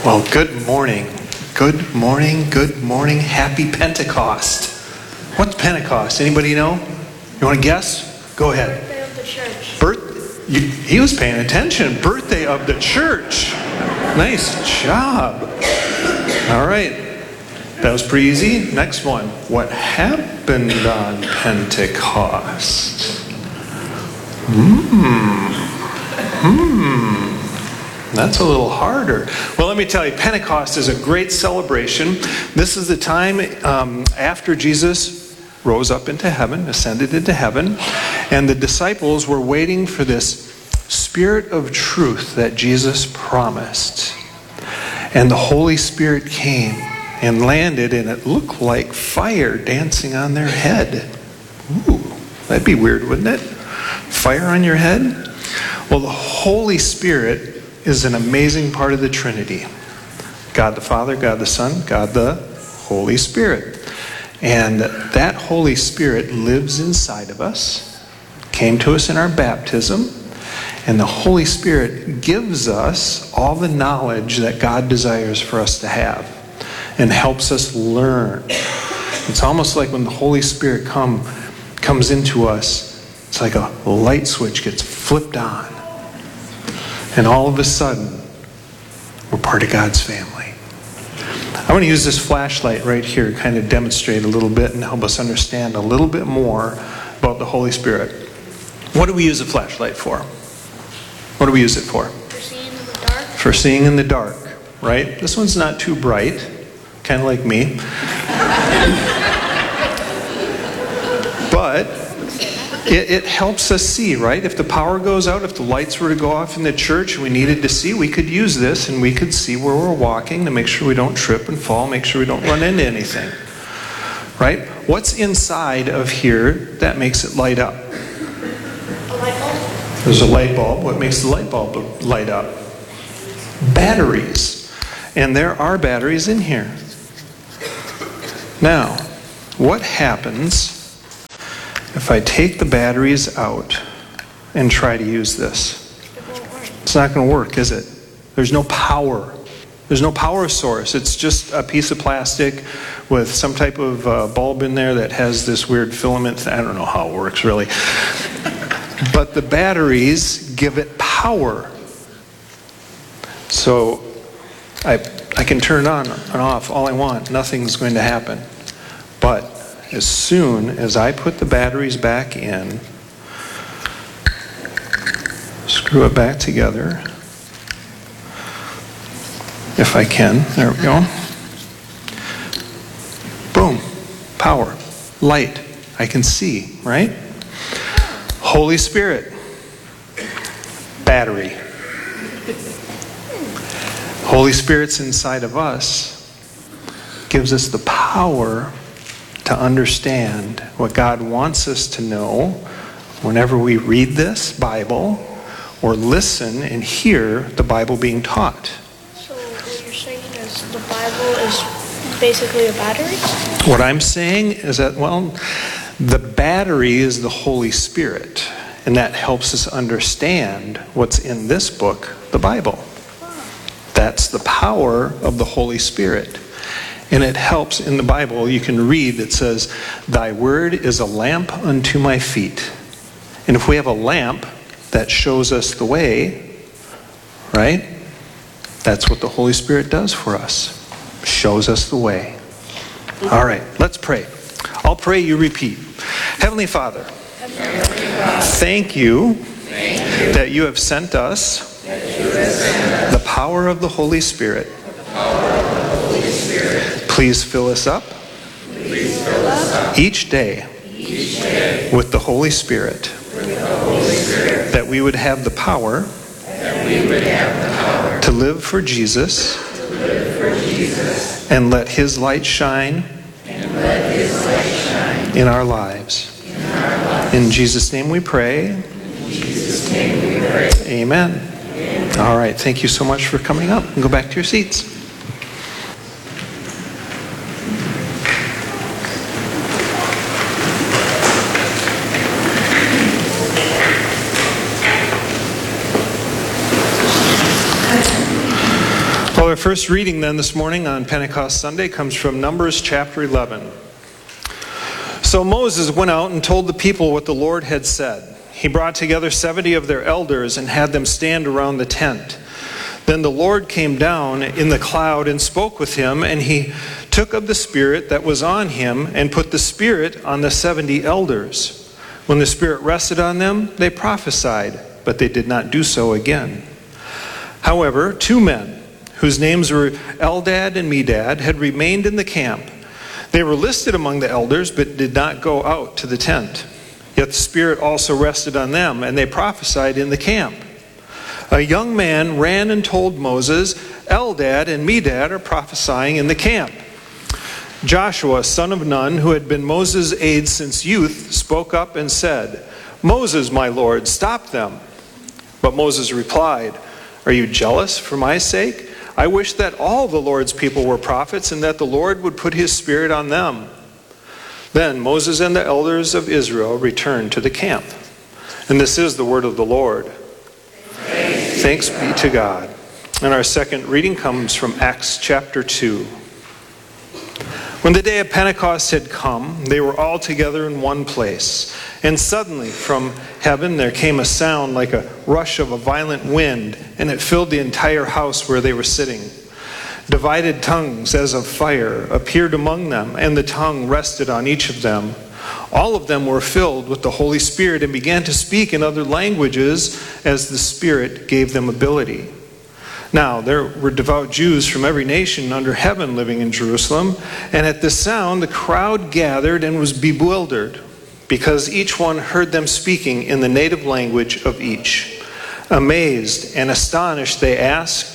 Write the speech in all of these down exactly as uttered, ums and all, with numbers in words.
Well, good morning. Good morning, good morning. Happy Pentecost. What's Pentecost? Anybody know? You want to guess? Go ahead. Birthday of the church. Birth, you, he was paying attention. Birthday of the church. Nice job. All right. That was pretty easy. Next one. What happened on Pentecost? Hmm. Hmm. That's a little harder. Well, let me tell you, Pentecost is a great celebration. This is the time um, after Jesus rose up into heaven, ascended into heaven, and the disciples were waiting for this Spirit of truth that Jesus promised. And the Holy Spirit came and landed, and it looked like fire dancing on their head. Ooh, that'd be weird, wouldn't it? Fire on your head? Well, the Holy Spirit is an amazing part of the Trinity. God the Father, God the Son, God the Holy Spirit. And that Holy Spirit lives inside of us, came to us in our baptism, and the Holy Spirit gives us all the knowledge that God desires for us to have and helps us learn. It's almost like when the Holy Spirit come, comes into us, it's like a light switch gets flipped on. And all of a sudden, we're part of God's family. I want to use this flashlight right here to kind of demonstrate a little bit and help us understand a little bit more about the Holy Spirit. What do we use a flashlight for? What do we use it for? For seeing in the dark. For seeing in the dark, right? This one's not too bright, kind of like me. But It, it helps us see, right? If the power goes out, if the lights were to go off in the church and we needed to see, we could use this and we could see where we're walking to make sure we don't trip and fall, make sure we don't run into anything. Right? What's inside of here that makes it light up? A light bulb. There's a light bulb. What makes the light bulb light up? Batteries. And there are batteries in here. Now, what happens if I take the batteries out and try to use this? It won't work. It's not going to work, is it? There's no power. There's no power source. It's just a piece of plastic with some type of uh, bulb in there that has this weird filament. I don't know how it works, really. But the batteries give it power. So I, I can turn it on and off all I want. Nothing's going to happen. But as soon as I put the batteries back in, screw it back together, if I can, there we go. Boom, power, light, I can see, right? Holy Spirit, battery. Holy Spirit's inside of us, gives us the power to understand what God wants us to know whenever we read this Bible or listen and hear the Bible being taught. So what you're saying is the Bible is basically a battery? What I'm saying is that, well, the battery is the Holy Spirit, and that helps us understand what's in this book, the Bible. That's the power of the Holy Spirit. And it helps in the Bible. You can read that says, "Thy word is a lamp unto my feet." And if we have a lamp that shows us the way, right? That's what the Holy Spirit does for us. Shows us the way. All right, let's pray. I'll pray, you repeat. Heavenly Father, thank you that you have sent us the power of the Holy Spirit. Please fill us up, Please fill us up each day, each day with the Holy Spirit, with the Holy Spirit, that we would have the power, that we would have the power to live for Jesus, to live for Jesus, and let His light shine, and let His light shine in our lives. in our lives. In Jesus' name we pray. In Jesus' name we pray. Amen. Amen. All right, thank you so much for coming up. And go back to your seats. our first reading then this morning on Pentecost Sunday comes from Numbers chapter eleven. So Moses went out and told the people what the Lord had said. He brought together seventy of their elders and had them stand around the tent. Then the Lord came down in the cloud and spoke with him, and he took of the Spirit that was on him and put the Spirit on the seventy elders. When the Spirit rested on them, they prophesied, but they did not do so again. However, two men, whose names were Eldad and Medad, had remained in the camp. They were listed among the elders, but did not go out to the tent. Yet the Spirit also rested on them, and they prophesied in the camp. A young man ran and told Moses, Eldad and Medad are prophesying in the camp. Joshua, son of Nun, who had been Moses' aide since youth, spoke up and said, Moses, my Lord, stop them. But Moses replied, Are you jealous for my sake? I wish that all the Lord's people were prophets, and that the Lord would put his Spirit on them. Then Moses and the elders of Israel returned to the camp. And this is the word of the Lord. Thanks be to God. And our second reading comes from Acts chapter two. When the day of Pentecost had come, they were all together in one place. And suddenly from heaven there came a sound like a rush of a violent wind, and it filled the entire house where they were sitting. Divided tongues as of fire appeared among them, and the tongue rested on each of them. All of them were filled with the Holy Spirit and began to speak in other languages as the Spirit gave them ability. Now there were devout Jews from every nation under heaven living in Jerusalem, and at this sound the crowd gathered and was bewildered, because each one heard them speaking in the native language of each. Amazed and astonished, they asked,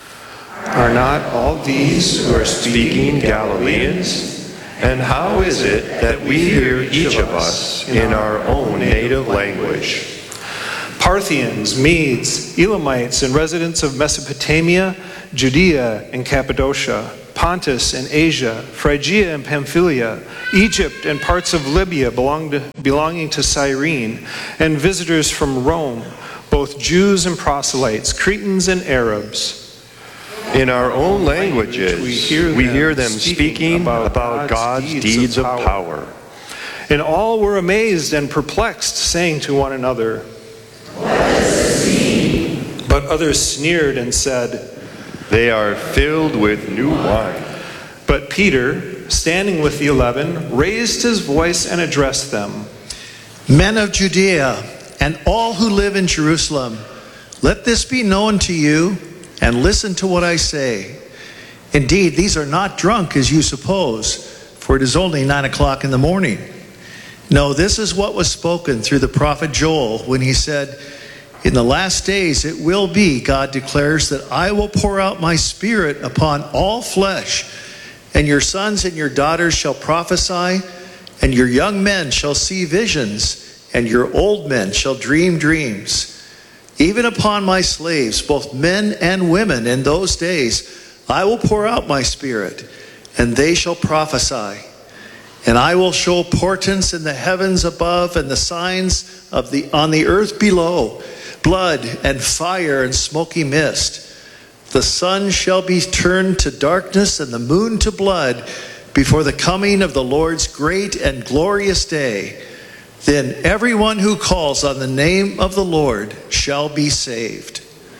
Are not all these who are speaking Galileans? And how is it that we hear each of us in our own native language? Parthians, Medes, Elamites, and residents of Mesopotamia, Judea and Cappadocia, Pontus and Asia, Phrygia and Pamphylia, Egypt and parts of Libya belonging to, belonging to Cyrene, and visitors from Rome, both Jews and proselytes, Cretans and Arabs. In our own languages, we hear them, we hear them speaking about, about God's deeds, deeds of power. power. And all were amazed and perplexed, saying to one another, What does this mean? But others sneered and said, They are filled with new wine. But Peter, standing with the eleven, raised his voice and addressed them. Men of Judea, and all who live in Jerusalem, let this be known to you, and listen to what I say. Indeed, these are not drunk as you suppose, for it is only nine o'clock in the morning. No, this is what was spoken through the prophet Joel when he said, In the last days it will be, God declares, that I will pour out my Spirit upon all flesh, and your sons and your daughters shall prophesy, and your young men shall see visions, and your old men shall dream dreams. Even upon my slaves, both men and women, in those days, I will pour out my Spirit, and they shall prophesy. And I will show portents in the heavens above and the signs of the on the earth below, blood and fire and smoky mist. The sun shall be turned to darkness and the moon to blood before the coming of the Lord's great and glorious day. Then everyone who calls on the name of the Lord shall be saved.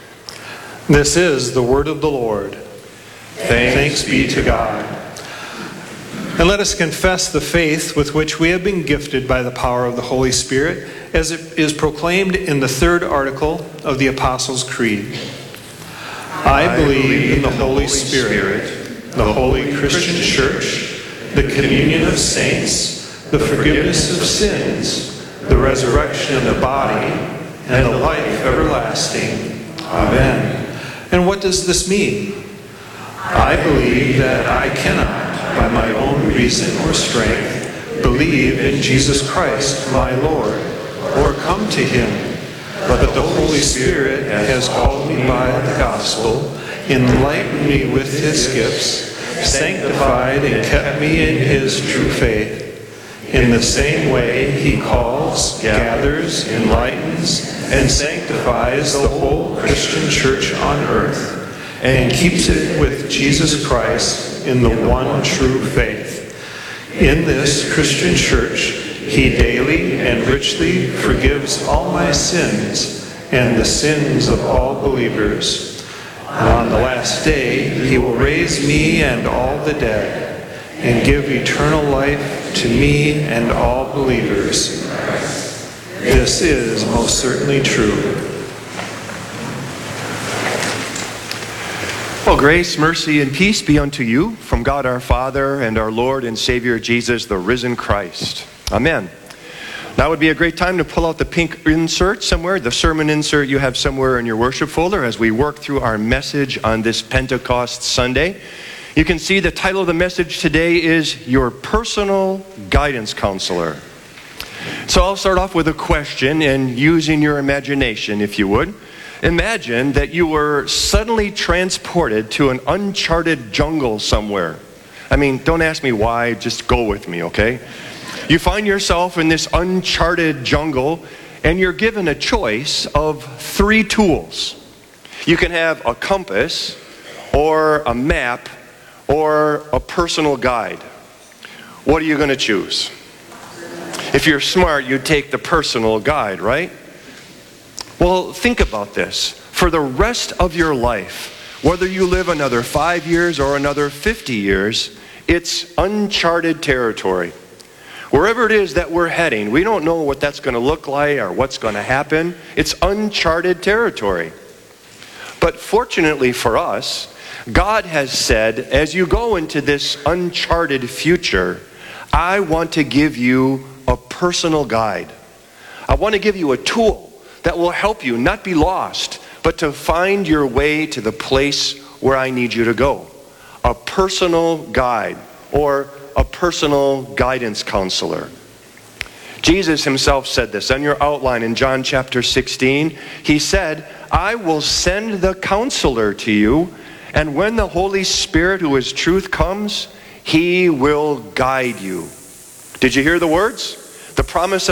This is the word of the Lord. Thanks, Thanks be to God. And let us confess the faith with which we have been gifted by the power of the Holy Spirit, as it is proclaimed in the third article of the Apostles' Creed. I believe in the Holy Spirit, the holy Christian church, the communion of saints, the forgiveness of sins, the resurrection of the body, and the life everlasting. Amen. And what does this mean? I believe that I cannot, by my own reason or strength, believe in Jesus Christ, my Lord, or come to him, but the Holy Spirit has called me by the gospel, enlightened me with his gifts, sanctified and kept me in his true faith. In the same way, he calls, gathers, enlightens, and sanctifies the whole Christian church on earth. and keeps it with Jesus Christ in the one true faith. In this Christian church, he daily and richly forgives all my sins and the sins of all believers. And on the last day, he will raise me and all the dead and give eternal life to me and all believers. This is most certainly true. Well, grace, mercy, and peace be unto you from God our Father and our Lord and Savior Jesus, the risen Christ. Amen. Now would be a great time to pull out the pink insert somewhere, the sermon insert you have somewhere in your worship folder as we work through our message on this Pentecost Sunday. You can see the title of the message today is Your Personal Guidance Counselor. So I'll start off with a question, and using your imagination, if you would. Imagine that you were suddenly transported to an uncharted jungle somewhere. I mean, don't ask me why, just go with me, okay? You find yourself in this uncharted jungle, and you're given a choice of three tools. You can have a compass, or a map, or a personal guide. What are you going to choose? If you're smart, you'd take the personal guide, right? Well, think about this. For the rest of your life, whether you live another five years or another fifty years, it's uncharted territory. Wherever it is that we're heading, we don't know what that's going to look like or what's going to happen. It's uncharted territory. But fortunately for us, God has said, as you go into this uncharted future, I want to give you a personal guide. I want to give you a tool that will help you not be lost, but to find your way to the place where I need you to go. A personal guide, or a personal guidance counselor. Jesus himself said this on your outline in John chapter sixteen. He said, I will send the counselor to you, and when the Holy Spirit, who is truth, comes, he will guide you. Did you hear the words? The promise